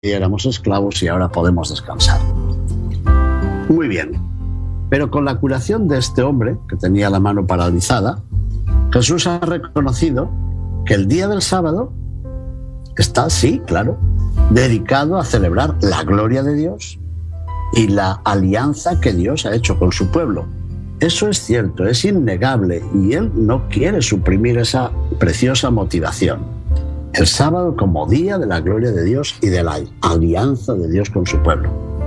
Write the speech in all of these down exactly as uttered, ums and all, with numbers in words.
éramos esclavos y ahora podemos descansar. Muy bien, pero con la curación de este hombre que tenía la mano paralizada, Jesús ha reconocido que el día del sábado está, sí, claro, dedicado a celebrar la gloria de Dios y la alianza que Dios ha hecho con su pueblo. Eso es cierto, es innegable, y Él no quiere suprimir esa preciosa motivación. El sábado como día de la gloria de Dios y de la alianza de Dios con su pueblo.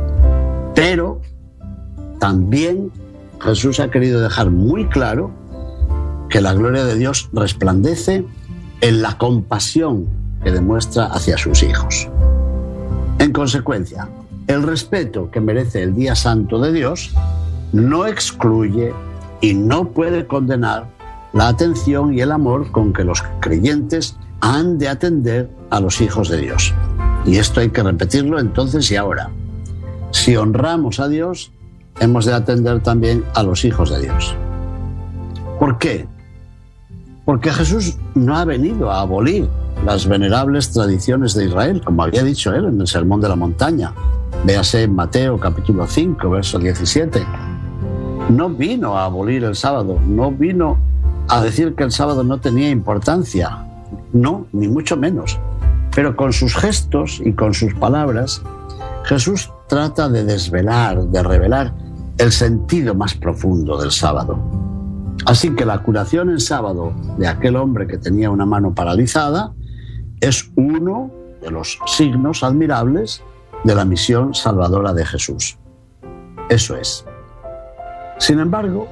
Pero también Jesús ha querido dejar muy claro que la gloria de Dios resplandece en la compasión que demuestra hacia sus hijos. En consecuencia, el respeto que merece el día santo de Dios no excluye y no puede condenar la atención y el amor con que los creyentes han de atender a los hijos de Dios. Y esto hay que repetirlo entonces y ahora. Si honramos a Dios, hemos de atender también a los hijos de Dios. ¿Por qué? Porque Jesús no ha venido a abolir las venerables tradiciones de Israel, como había dicho él en el Sermón de la Montaña. Véase en Mateo capítulo cinco, verso diecisiete. No vino a abolir el sábado, no vino a decir que el sábado no tenía importancia. No, ni mucho menos. Pero con sus gestos y con sus palabras, Jesús trata de desvelar, de revelar el sentido más profundo del sábado. Así que la curación en sábado de aquel hombre que tenía una mano paralizada es uno de los signos admirables de la misión salvadora de Jesús. Eso es. Sin embargo,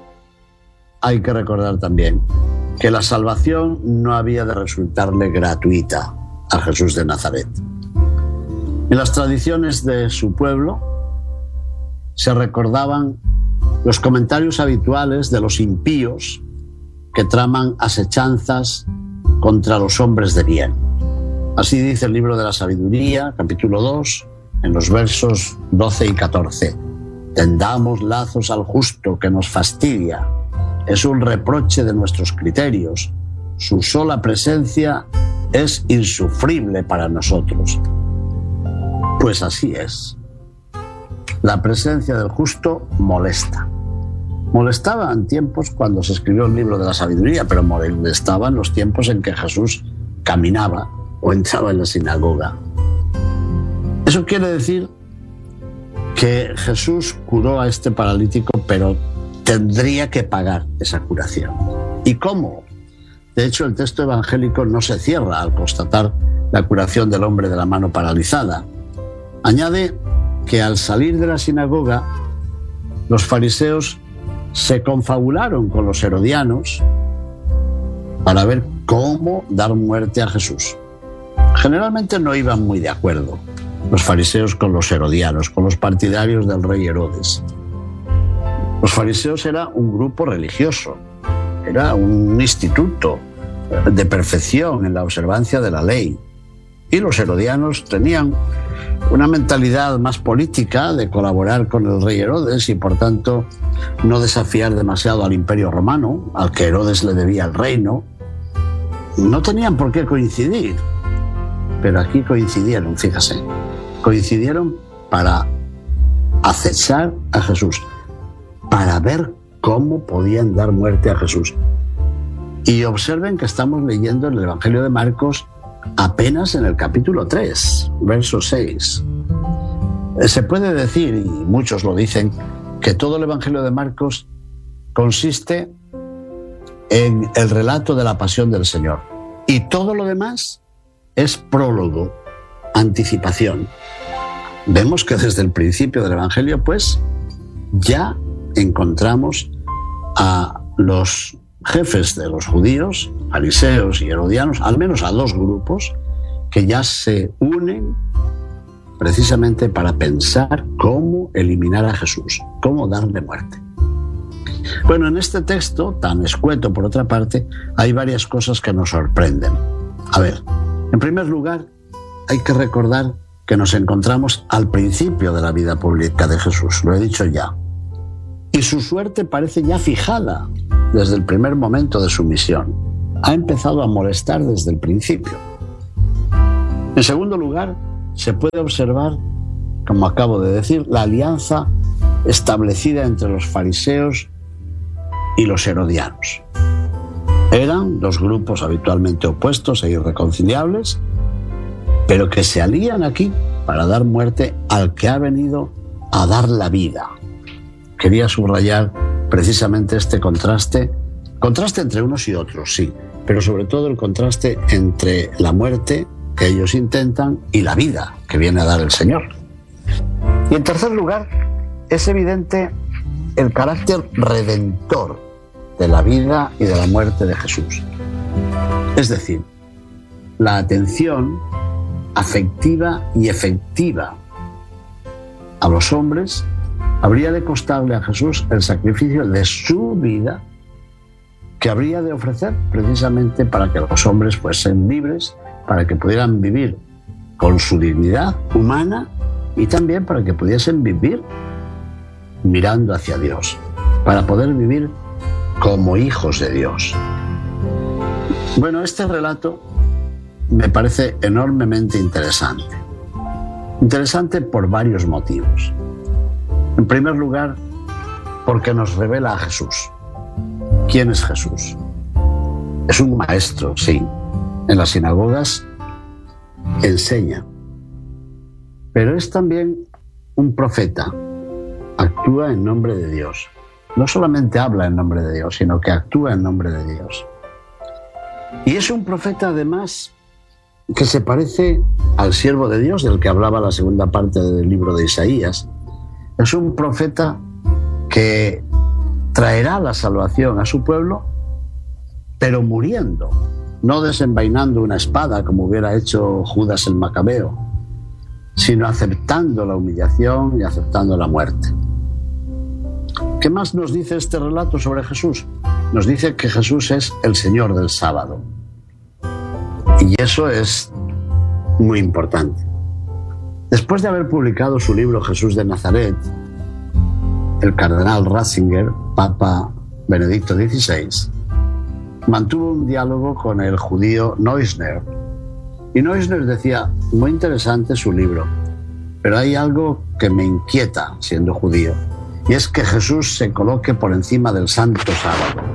hay que recordar también que la salvación no había de resultarle gratuita a Jesús de Nazaret. En las tradiciones de su pueblo se recordaban los comentarios habituales de los impíos que traman asechanzas contra los hombres de bien. Así dice el libro de la Sabiduría, capítulo dos, en los versos doce y catorce. Tendamos lazos al justo que nos fastidia. Es un reproche de nuestros criterios. Su sola presencia es insufrible para nosotros. Pues así es. La presencia del justo molesta. Molestaba en tiempos cuando se escribió el libro de la Sabiduría, pero molestaba en los tiempos en que Jesús caminaba o entraba en la sinagoga. Eso quiere decir que Jesús curó a este paralítico, pero tendría que pagar esa curación. ¿Y cómo? De hecho, el texto evangélico no se cierra al constatar la curación del hombre de la mano paralizada. Añade que al salir de la sinagoga, los fariseos se confabularon con los herodianos para ver cómo dar muerte a Jesús. Generalmente no iban muy de acuerdo los fariseos con los herodianos, con los partidarios del rey Herodes. Los fariseos era un grupo religioso, era un instituto de perfección en la observancia de la ley. Y los herodianos tenían una mentalidad más política de colaborar con el rey Herodes y, por tanto, no desafiar demasiado al imperio romano, al que Herodes le debía el reino. No tenían por qué coincidir, pero aquí coincidieron, fíjese. Coincidieron para acechar a Jesús, para ver cómo podían dar muerte a Jesús. Y observen que estamos leyendo en el Evangelio de Marcos apenas en el capítulo tres, verso seis. Se puede decir, y muchos lo dicen, que todo el Evangelio de Marcos consiste en el relato de la pasión del Señor. Y todo lo demás es prólogo, anticipación. Vemos que desde el principio del Evangelio, pues, ya encontramos a los jefes de los judíos, fariseos y herodianos, al menos a dos grupos, que ya se unen precisamente para pensar cómo eliminar a Jesús, cómo darle muerte. Bueno, en este texto, tan escueto por otra parte, hay varias cosas que nos sorprenden. A ver, en primer lugar, hay que recordar que nos encontramos al principio de la vida pública de Jesús, lo he dicho ya. Y su suerte parece ya fijada desde el primer momento de su misión. Ha empezado a molestar desde el principio. En segundo lugar, se puede observar, como acabo de decir, la alianza establecida entre los fariseos y los herodianos. Eran dos grupos habitualmente opuestos e irreconciliables, pero que se alían aquí para dar muerte al que ha venido a dar la vida. Quería subrayar precisamente este contraste, contraste entre unos y otros, sí, pero sobre todo el contraste entre la muerte que ellos intentan y la vida que viene a dar el Señor. Y en tercer lugar, es evidente el carácter redentor de la vida y de la muerte de Jesús. Es decir, la atención afectiva y efectiva a los hombres habría de costarle a Jesús el sacrificio de su vida, que habría de ofrecer precisamente para que los hombres fuesen libres, para que pudieran vivir con su dignidad humana y también para que pudiesen vivir mirando hacia Dios, para poder vivir como hijos de Dios. Bueno, este relato me parece enormemente interesante. Interesante por varios motivos. En primer lugar, porque nos revela a Jesús. ¿Quién es Jesús? Es un maestro, sí. En las sinagogas enseña. Pero es también un profeta. Actúa en nombre de Dios. No solamente habla en nombre de Dios, sino que actúa en nombre de Dios. Y es un profeta, además, que se parece al siervo de Dios, del que hablaba la segunda parte del libro de Isaías. Es un profeta que traerá la salvación a su pueblo, pero muriendo, no desenvainando una espada como hubiera hecho Judas el Macabeo, sino aceptando la humillación y aceptando la muerte. ¿Qué más nos dice este relato sobre Jesús? Nos dice que Jesús es el Señor del sábado. Y eso es muy importante. Después de haber publicado su libro Jesús de Nazaret, el cardenal Ratzinger, Papa Benedicto dieciséis, mantuvo un diálogo con el judío Neusner. Y Neusner decía, muy interesante su libro, pero hay algo que me inquieta siendo judío, y es que Jesús se coloque por encima del Santo Sábado.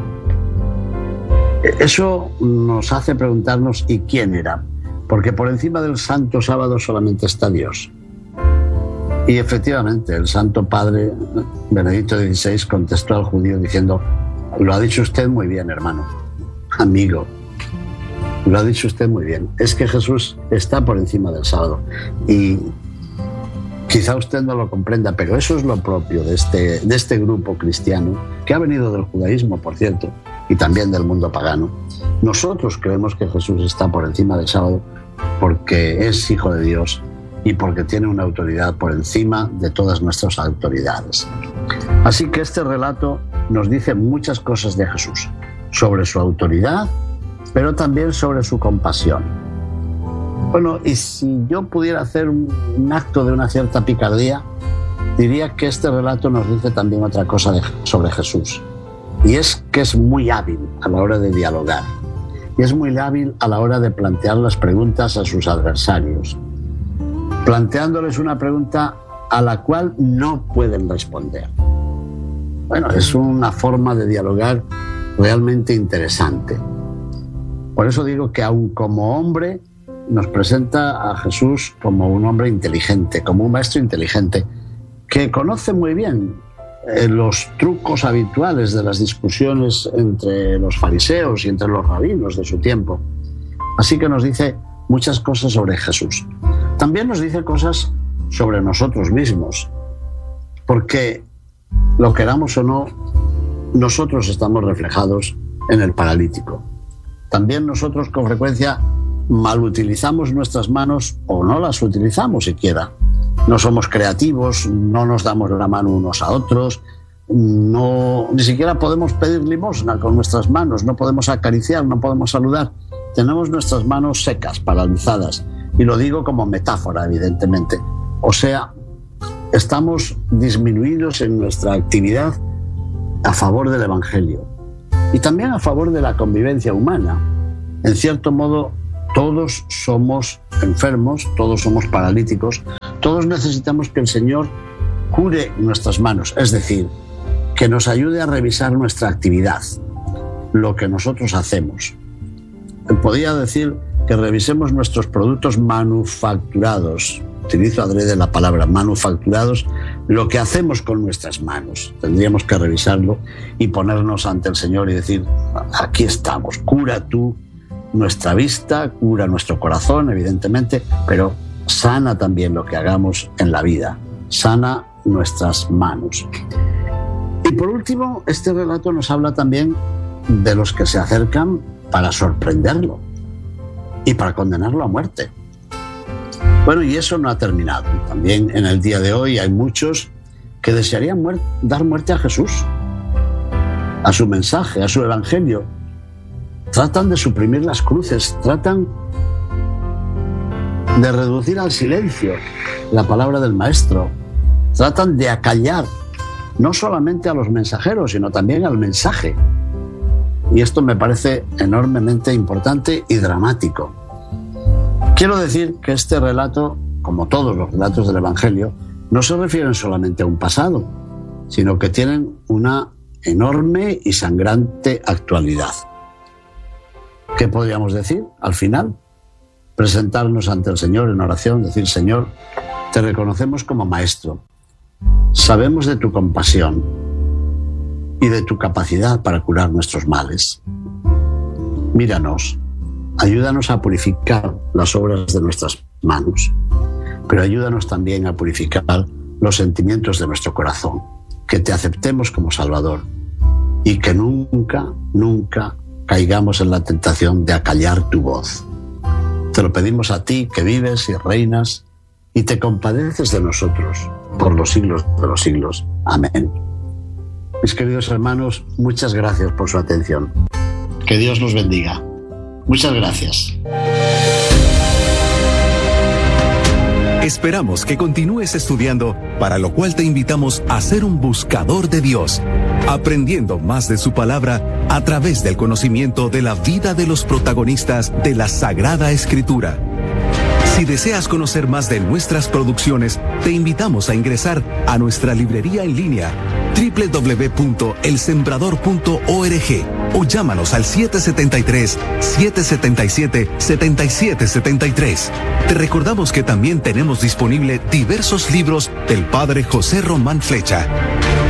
Eso nos hace preguntarnos, ¿y quién era? Porque por encima del Santo Sábado solamente está Dios. Y efectivamente, el Santo Padre Benedicto dieciséis contestó al judío diciendo, lo ha dicho usted muy bien, hermano, amigo, lo ha dicho usted muy bien. Es que Jesús está por encima del sábado. Y quizá usted no lo comprenda, pero eso es lo propio de este, de este grupo cristiano, que ha venido del judaísmo, por cierto, y también del mundo pagano. Nosotros creemos que Jesús está por encima del sábado porque es hijo de Dios y porque tiene una autoridad por encima de todas nuestras autoridades. Así que este relato nos dice muchas cosas de Jesús, sobre su autoridad, pero también sobre su compasión. Bueno, y si yo pudiera hacer un, un acto de una cierta picardía, diría que este relato nos dice también otra cosa de, sobre Jesús. Y es que es muy hábil a la hora de dialogar. Y es muy hábil a la hora de plantear las preguntas a sus adversarios, planteándoles una pregunta a la cual no pueden responder. Bueno, es una forma de dialogar realmente interesante. Por eso digo que aun como hombre nos presenta a Jesús como un hombre inteligente, como un maestro inteligente, que conoce muy bien eh, los trucos habituales de las discusiones entre los fariseos y entre los rabinos de su tiempo. Así que nos dice muchas cosas sobre Jesús. También nos dice cosas sobre nosotros mismos, porque, lo queramos o no, nosotros estamos reflejados en el paralítico. También nosotros con frecuencia mal utilizamos nuestras manos o no las utilizamos siquiera. No somos creativos, no nos damos la mano unos a otros, no, ni siquiera podemos pedir limosna con nuestras manos, no podemos acariciar, no podemos saludar. Tenemos nuestras manos secas, paralizadas, y lo digo como metáfora, evidentemente. O sea, estamos disminuidos en nuestra actividad a favor del Evangelio y también a favor de la convivencia humana. En cierto modo, Todos somos enfermos, todos somos paralíticos, todos necesitamos que el Señor cure nuestras manos, es decir, que nos ayude a revisar nuestra actividad, lo que nosotros hacemos. Podría decir que revisemos nuestros productos manufacturados. Utilizo adrede la palabra manufacturados, lo que hacemos con nuestras manos. Tendríamos que revisarlo y ponernos ante el Señor y decir, aquí estamos, cura tú nuestra vista, cura nuestro corazón, evidentemente, pero sana también lo que hagamos en la vida, sana nuestras manos. Y por último, este relato nos habla también de los que se acercan para sorprenderlo y para condenarlo a muerte. Bueno, y eso no ha terminado. También en el día de hoy hay muchos que desearían muer- dar muerte a Jesús, a su mensaje, a su evangelio. Tratan de suprimir las cruces, tratan de reducir al silencio la palabra del Maestro, tratan de acallar no solamente a los mensajeros, sino también al mensaje. Y esto me parece enormemente importante y dramático. Quiero decir que este relato, como todos los relatos del Evangelio, no se refieren solamente a un pasado, sino que tienen una enorme y sangrante actualidad. ¿Qué podríamos decir al final? Presentarnos ante el Señor en oración, decir, Señor, te reconocemos como Maestro. Sabemos de tu compasión y de tu capacidad para curar nuestros males. Míranos, ayúdanos a purificar las obras de nuestras manos, pero ayúdanos también a purificar los sentimientos de nuestro corazón, que te aceptemos como Salvador y que nunca, nunca caigamos en la tentación de acallar tu voz. Te lo pedimos a ti, que vives y reinas y te compadeces de nosotros por los siglos de los siglos. Amén. Mis queridos hermanos, muchas gracias por su atención. Que Dios los bendiga. Muchas gracias. Esperamos que continúes estudiando, para lo cual te invitamos a ser un buscador de Dios, aprendiendo más de su palabra a través del conocimiento de la vida de los protagonistas de la Sagrada Escritura. Si deseas conocer más de nuestras producciones, te invitamos a ingresar a nuestra librería en línea doble u doble u doble u punto el sembrador punto org o llámanos al siete siete tres, siete siete siete, siete siete siete tres. Te recordamos que también tenemos disponible diversos libros del Padre José Román Flecha.